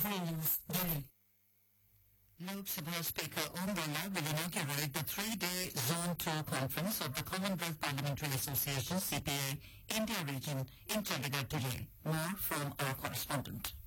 Azri News, Delhi. Lok Sabha Speaker Om Birla will inaugurate the three-day Zone 2 conference of the Commonwealth Parliamentary Association CPA India region in Chandigarh today. More from our correspondent.